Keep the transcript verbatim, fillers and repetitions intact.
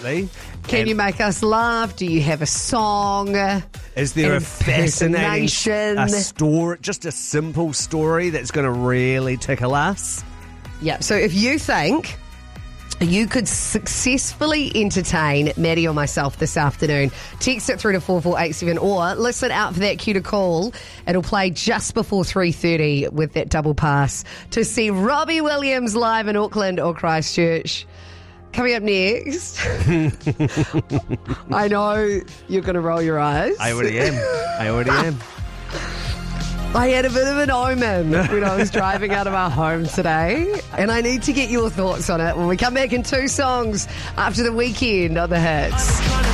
absolutely. Can And you make us laugh? Do you have a song? Is there a fascinating Impersonation? a story, just a simple story that's going to really tickle us? Yeah, so if you think you could successfully entertain Maddie or myself this afternoon, text it through to four four eight seven or listen out for that cue to call. It'll play just before three thirty with that double pass to see Robbie Williams live in Auckland or Christchurch. Coming up next, I know you're going to roll your eyes. I already am. I already am. I had a bit of an omen when I was driving out of our home today, and I need to get your thoughts on it when we come back in two songs after the weekend on the Hits.